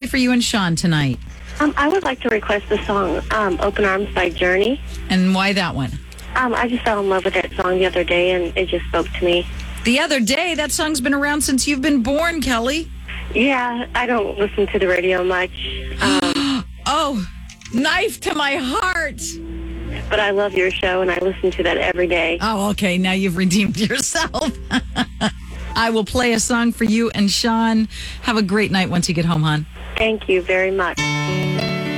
for you and Sean tonight? I would like to request the song Open Arms by Journey. And why that one? I just fell in love with that song the other day, and it just spoke to me. The other day? That song's been around since you've been born, Kelly. Yeah, I don't listen to the radio much. Oh, knife to my heart. But I love your show, and I listen to that every day. Oh, okay. Now you've redeemed yourself. I will play a song for you and Sean. Have a great night once you get home, hon. Thank you very much.